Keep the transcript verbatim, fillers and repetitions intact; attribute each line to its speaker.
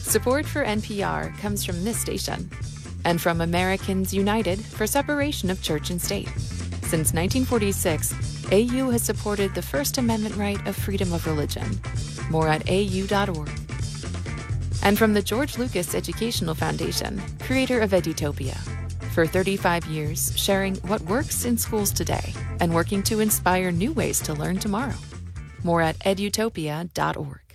Speaker 1: Support for N P R comes from this station and from Americans United for Separation of Church and State. Since nineteen forty-six, A U has supported the First Amendment right of freedom of religion. More at A U dot org. And from the George Lucas Educational Foundation, creator of Edutopia. For thirty-five years, sharing what works in schools today and working to inspire new ways to learn tomorrow. More at edutopia dot org.